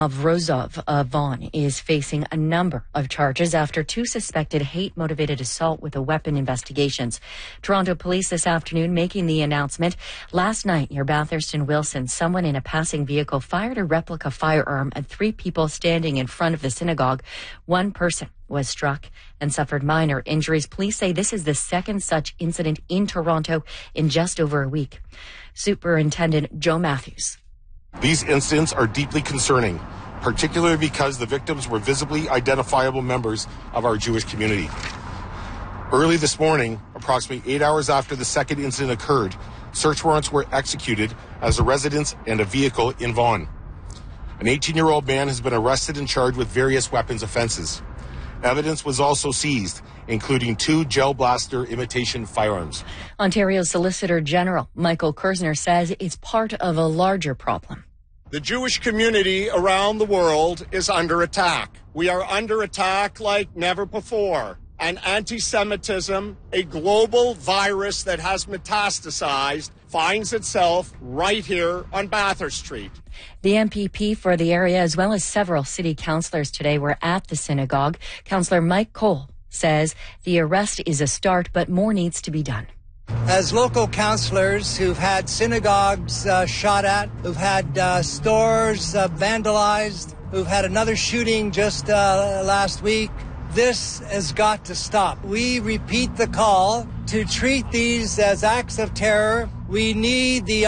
Rozov Vaughn is facing a number of charges after two suspected hate-motivated assault with a weapon investigations. Toronto police this afternoon making the announcement. Last night near Bathurst and Wilson, someone in a passing vehicle fired a replica firearm at three people standing in front of the synagogue. One person was struck and suffered minor injuries. Police say this is the second such incident in Toronto in just over a week. Superintendent Joe Matthews. These incidents are deeply concerning, particularly because the victims were visibly identifiable members of our Jewish community. Early this morning, approximately 8 hours after the second incident occurred, search warrants were executed as a residence and a vehicle in Vaughan. An 18-year-old man has been arrested and charged with various weapons offenses. Evidence was also seized, including two gel blaster imitation firearms. Ontario Solicitor General Michael Kersner says it's part of a larger problem. The Jewish community around the world is under attack. We are under attack like never before. And anti-Semitism, a global virus that has metastasized, finds itself right here on Bathurst Street. The MPP for the area, as well as several city councillors today, were at the synagogue. Councillor Mike Cole says the arrest is a start, but more needs to be done. As local councillors who've had synagogues shot at, who've had stores vandalized, who've had another shooting just last week, this has got to stop. We repeat the call to treat these as acts of terror. We need the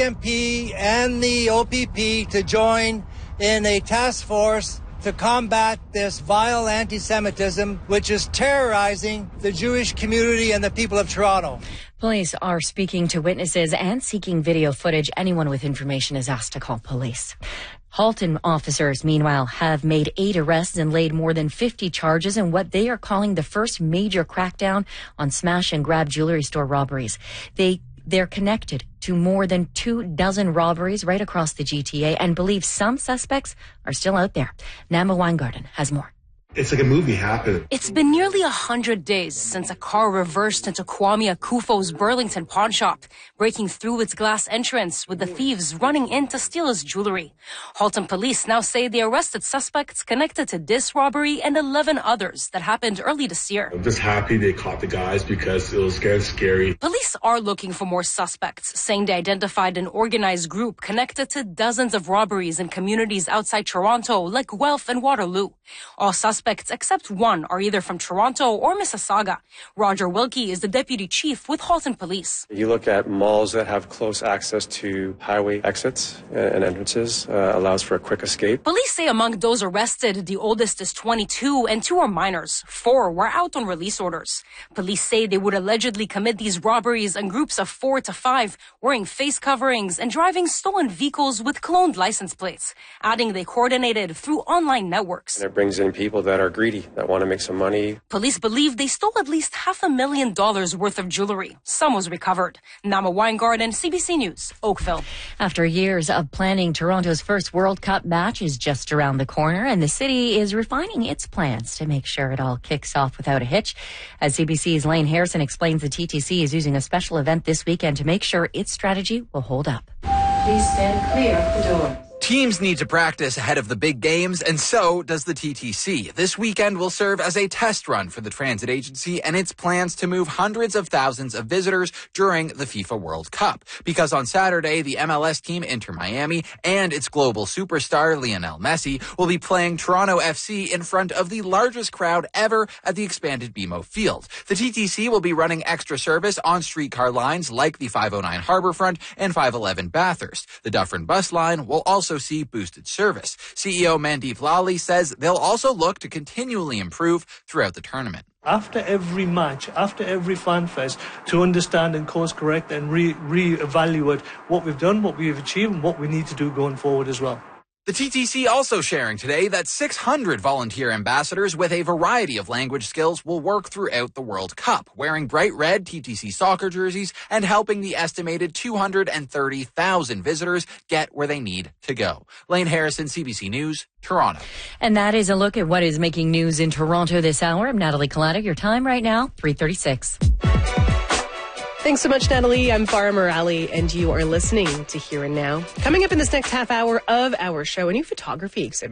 RCMP and the OPP to join in a task force to combat this vile anti-Semitism, which is terrorizing the Jewish community and the people of Toronto. Police are speaking to witnesses and seeking video footage. Anyone with information is asked to call police. Halton officers, meanwhile, have made 8 arrests and laid more than 50 charges in what they are calling the first major crackdown on smash and grab jewelry store robberies. They're connected to more than 24 robberies right across the GTA and believe some suspects are still out there. Nama Weingarten has more. It's like a movie happened. It's been nearly 100 days since a car reversed into Kwame Akufo's Burlington pawn shop, breaking through its glass entrance with the thieves running in to steal his jewelry. Halton police now say they arrested suspects connected to this robbery and 11 others that happened early this year. I'm just happy they caught the guys because it was scary. Police are looking for more suspects, saying they identified an organized group connected to dozens of robberies in communities outside Toronto like Guelph and Waterloo. All suspects except one are either from Toronto or Mississauga. Roger Wilkie is the deputy chief with Halton Police. You look at malls that have close access to highway exits and entrances, allows for a quick escape. Police say among those arrested, the oldest is 22 and 2 are minors. 4 were out on release orders. Police say they would allegedly commit these robberies in groups of 4 to 5, wearing face coverings and driving stolen vehicles with cloned license plates, adding they coordinated through online networks. And it brings in people that are greedy, that want to make some money. Police believe they stole at least $500,000 worth of jewelry. Some was recovered. Nama Weingarten, CBC News, Oakville. After years of planning, Toronto's first World Cup match is just around the corner, and the city is refining its plans to make sure it all kicks off without a hitch. As CBC's Lane Harrison explains, the TTC is using a special event this weekend to make sure its strategy will hold up. Please stand clear of the door. Teams need to practice ahead of the big games, and so does the TTC. This weekend will serve as a test run for the transit agency and its plans to move hundreds of thousands of visitors during the FIFA World Cup. Because on Saturday, the MLS team Inter Miami and its global superstar Lionel Messi will be playing Toronto FC in front of the largest crowd ever at the expanded BMO Field. The TTC will be running extra service on streetcar lines like the 509 Harbourfront and 511 Bathurst. The Dufferin bus line will also see boosted service. CEO Mandeep Lally says they'll also look to continually improve throughout the tournament. After every match, after every fan fest, to understand and course correct and re-evaluate what we've done, what we've achieved, and what we need to do going forward as well. The TTC also sharing today that 600 volunteer ambassadors with a variety of language skills will work throughout the World Cup, wearing bright red TTC soccer jerseys and helping the estimated 230,000 visitors get where they need to go. Lane Harrison, CBC News, Toronto. And that is a look at what is making news in Toronto this hour. I'm Natalie Collada. Your time right now, 3:36. Thanks so much, Natalie. I'm Farah Morali, and you are listening to Here and Now. Coming up in this next half hour of our show, a new photography exhibit